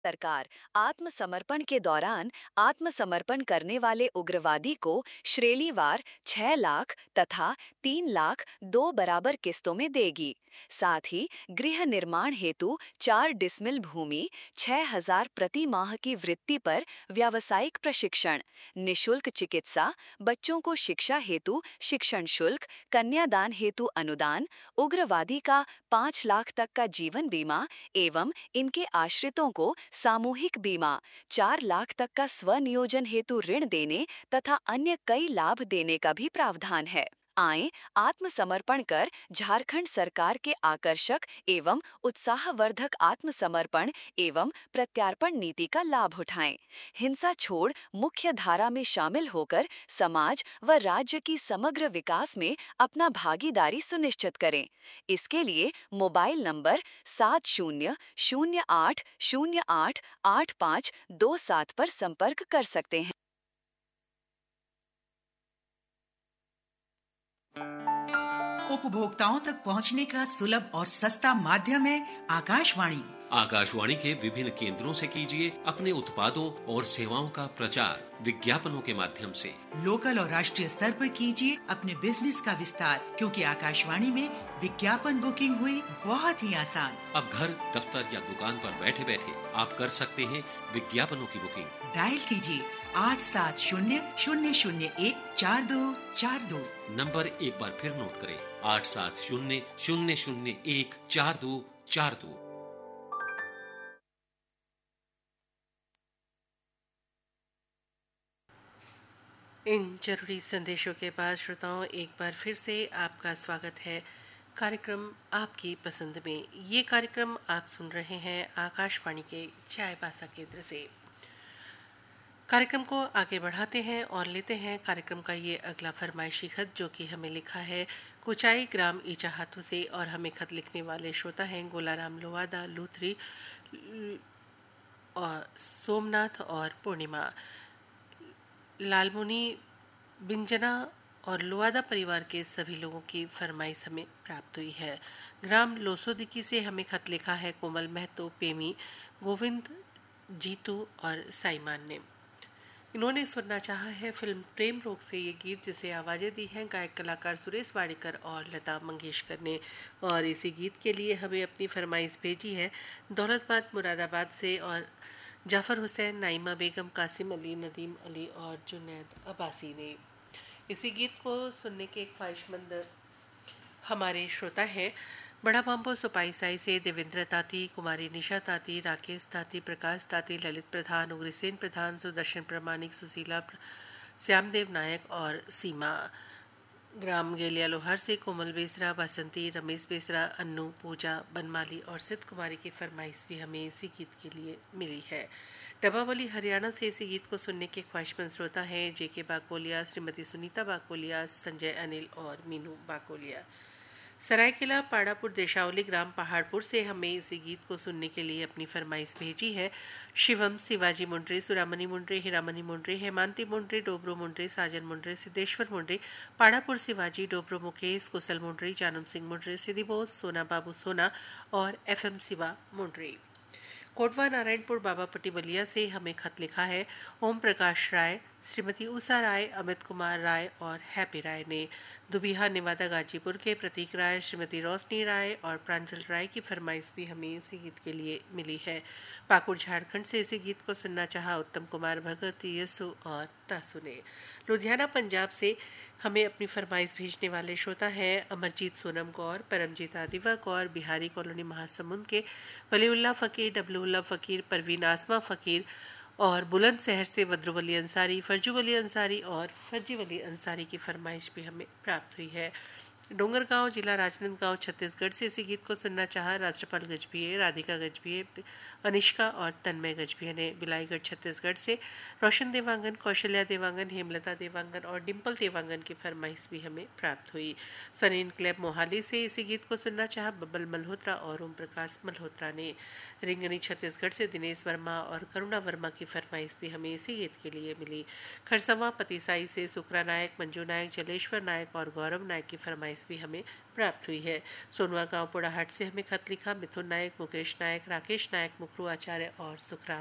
सरकार आत्मसमर्पण के दौरान आत्मसमर्पण करने वाले उग्रवादी को श्रेणीवार 6 लाख तथा 3 लाख 2 बराबर किस्तों में देगी। साथ ही गृह निर्माण हेतु 4 डिसमिल भूमि 6,000 प्रति माह की वृत्ति पर व्यावसायिक प्रशिक्षण, निशुल्क चिकित्सा, बच्चों को शिक्षा हेतु शिक्षण शुल्क, कन्यादान हेतु अनुदान, उग्रवादी का 5 लाख तक का जीवन बीमा एवं इनके आश्रितों को सामूहिक बीमा, 4 लाख तक का स्वनियोजन हेतु ऋण देने तथा अन्य कई लाभ देने का भी प्रावधान है। आए आत्मसमर्पण कर झारखंड सरकार के आकर्षक एवं उत्साहवर्धक आत्मसमर्पण एवं प्रत्यार्पण नीति का लाभ उठाएं। हिंसा छोड़ मुख्य धारा में शामिल होकर समाज व राज्य की समग्र विकास में अपना भागीदारी सुनिश्चित करें। इसके लिए मोबाइल नंबर 7008088527 पर संपर्क कर सकते हैं। उपभोक्ताओं तक पहुंचने का सुलभ और सस्ता माध्यम है आकाशवाणी। आकाशवाणी के विभिन्न केंद्रों से कीजिए अपने उत्पादों और सेवाओं का प्रचार विज्ञापनों के माध्यम से। लोकल और राष्ट्रीय स्तर पर कीजिए अपने बिजनेस का विस्तार, क्योंकि आकाशवाणी में विज्ञापन बुकिंग हुई बहुत ही आसान। अब घर, दफ्तर या दुकान पर बैठे बैठे आप कर सकते हैं विज्ञापनों की बुकिंग। डायल कीजिए 8700014242। नंबर एक बार फिर नोट करें, 8700014242। इन जरूरी संदेशों के बाद श्रोताओं एक बार फिर से आपका स्वागत है कार्यक्रम आपकी पसंद में। ये कार्यक्रम आप सुन रहे हैं आकाशवाणी के चायबासा केंद्र से। कार्यक्रम को आगे बढ़ाते हैं और लेते हैं कार्यक्रम का ये अगला फरमाइशी खत, जो कि हमें लिखा है कुचाई ग्राम ईचाहातू से, और हमें खत लिखने वाले श्रोता हैं गोलाराम लोवादा, लूथरी और सोमनाथ और पूर्णिमा। लालमुनी बिंजना और लोवादा परिवार के सभी लोगों की फरमाइश हमें प्राप्त हुई है। ग्राम लोसोदिकी से हमें खत लिखा है कोमल महतो, पेमी, गोविंद, जीतू और साईमान ने। इन्होंने सुनना चाहा है फिल्म प्रेम रोग से ये गीत, जिसे आवाज़ें दी हैं गायक कलाकार सुरेश वाडेकर और लता मंगेशकर ने। और इसी गीत के लिए हमें अपनी फरमाइश भेजी है दौलताबाद मुरादाबाद से, और जाफ़र हुसैन, नाइमा बेगम, कासिम अली, नदीम अली और जुनैद अब्बासी ने। इसी गीत को सुनने के ख्वाहिशमंद हमारे श्रोता हैं बड़ा बाम्बो सुपाई साई से देवेंद्र ताती, कुमारी निशा ताती, राकेश ताती, प्रकाश ताती, ललित प्रधान, उग्रसेन प्रधान, सुदर्शन प्रमाणिक, सुशीला, श्यामदेव नायक और सीमा। ग्राम गेलिया लोहार से कोमल बेसरा, बसंती, रमेश बेसरा, अन्नू, पूजा, बनमाली और सिद्ध कुमारी की फरमाइश भी हमें इसी गीत के लिए मिली है। डबावली हरियाणा से इसी गीत को सुनने के ख्वाहिशमंद श्रोता हैं जेके बाकोलिया, श्रीमती सुनीता बाकोलिया, संजय अनिल और मीनू बाकोलिया। सरायकिला पाड़ापुर देशावली ग्राम पहाड़पुर से हमें इसी गीत को सुनने के लिए अपनी फरमाइश भेजी है शिवम, शिवाजी मुंड्रे, सुरामनी मुंड्रे, हीरामनी मुंड्रे, हेमांती मुंड्रे, डोबरो मुंड्रे, साजन मुंड्रे, सिद्धेश्वर मुंड्रे, पाड़ापुर शिवाजी, डोबरो मुकेश, कुशल मुंड्रे, जानम सिंह मुंड्रे, सिद्धि बोस, सोना बाबू सोना और एफएम शिवा मुंड्रे। कोटवा नारायणपुर बाबापट्टी बलिया से हमें खत लिखा है ओम प्रकाश राय, श्रीमती उषा राय, अमित कुमार राय और हैप्पी राय ने। दुबिहा नेवादा गाजीपुर के प्रतीक राय, श्रीमती रोशनी राय और प्रांजल राय की फरमाइश भी हमें इसी गीत के लिए मिली है। पाकुड़ झारखंड से इसी गीत को सुनना चाहा उत्तम कुमार भगत, यसु और तासु ने। लुधियाना पंजाब से हमें अपनी फरमाइश भेजने वाले श्रोता हैं अमरजीत सोनम गौर, परमजीत आदिवा गौर, बिहारी कॉलोनी महासमुंद के वलीउल्लाह फ़कीर, डबलुल्लाह फ़कीर, परवीन आसमा फ़कीर और बुलंदशहर से वद्रुवली अंसारी, फर्जू वली अंसारी और फर्जी वली अंसारी की फरमाइश भी हमें प्राप्त हुई है। डोंगरगांव जिला राजनांदगांव छत्तीसगढ़ से इसी गीत को सुनना चाहा राष्ट्रपाल गजभिये, राधिका गजभिये, अनिष्का और तन्मय गजभिये ने। बिलाईगढ़ छत्तीसगढ़ से रोशन देवांगन, कौशल्या देवांगन, हेमलता देवांगन और डिम्पल देवांगन की फरमाइश भी हमें प्राप्त हुई। सनीन क्लब मोहाली से इसी गीत को सुनना चाहा बब्बल मल्होत्रा और ओम प्रकाश मल्होत्रा ने। रिंगनी छत्तीसगढ़ से दिनेश वर्मा और करुणा वर्मा की फरमाइश भी हमें इसी गीत के लिए मिली। खरसवा पतिसाई से सुकरा नायक, मंजू नायक, जलेश्वर नायक और गौरव नायक की फरमाइश फरमाइश भी हमें प्राप्त हुई है। सोनवा गांव पोड़ाहाट से हमें खत लिखा मिथुन नायक, मुकेश नायक, राकेश नायक, मुखरू आचार्य और सुखराम